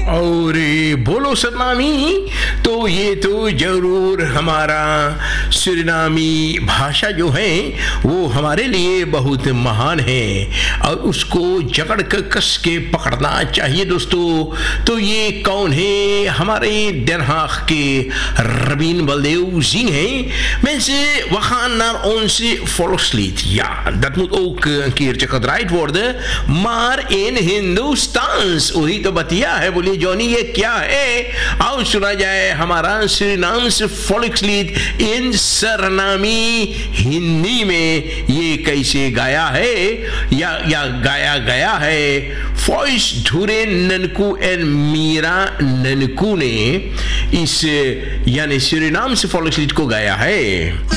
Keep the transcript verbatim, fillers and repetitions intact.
और बोलो सरनामी, तो ये तो जरूर हमारा सुरिनामी भाषा जो है वो हमारे लिए बहुत महान है और उसको जकड़ कर कस के पकड़ना चाहिए दोस्तों। तो ये कौन है? हमारे Den Haag के Rabin Baldew zingen. Mensen, we gaan naar onze volkslied. Ja, dat moet ook een keertje gedraaid worden, maar in Hindoestaans. वही तो बतिया है, बोलिए जॉनी ये क्या है? आओ सुना जाए हमारा सूरीनाम्स फोल्क्सलीड इन सरनामी हिंदी में। ये कैसे गाया है या या गाया गया है? फॉइस धुरे ननकू एंड मीरा ननकू ने इस यानी सूरीनाम्स फोल्क्सलीड को गाया है।